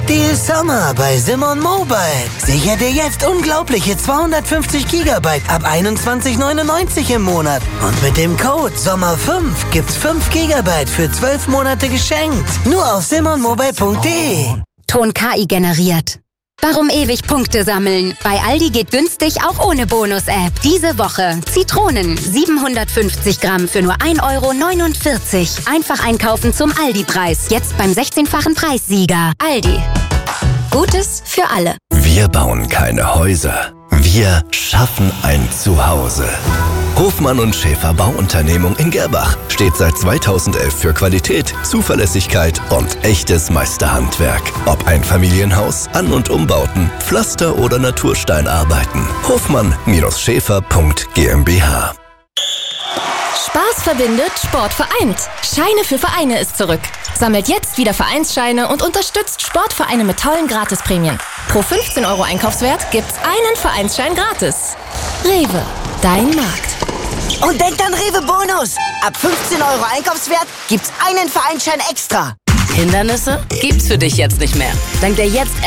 Deal Sommer bei Simon Mobile. Sicher dir jetzt unglaubliche 250 GB ab 21,99 im Monat. Und mit dem Code SOMMER5 gibt's 5 GB für 12 Monate geschenkt. Nur auf simonmobile.de. Ton KI generiert. Warum ewig Punkte sammeln? Bei Aldi geht günstig auch ohne Bonus-App. Diese Woche Zitronen 750 Gramm für nur 1,49 €. Einfach einkaufen zum Aldi-Preis. Jetzt beim 16-fachen Preissieger. Aldi. Gutes für alle. Wir bauen keine Häuser. Wir schaffen ein Zuhause. Hofmann und Schäfer Bauunternehmung in Gerbach steht seit 2011 für Qualität, Zuverlässigkeit und echtes Meisterhandwerk. Ob Einfamilienhaus, An- und Umbauten, Pflaster- oder Natursteinarbeiten. Hofmann-Schäfer.GmbH. Spaß verbindet, Sport vereint. Scheine für Vereine ist zurück. Sammelt jetzt wieder Vereinsscheine und unterstützt Sportvereine mit tollen Gratisprämien. Pro 15 € Einkaufswert gibt's einen Vereinsschein gratis. Rewe, dein Markt. Und denkt an Rewe Bonus. Ab 15 € Einkaufswert gibt's einen Vereinsschein extra. Hindernisse gibt's für dich jetzt nicht mehr. Dank der jetzt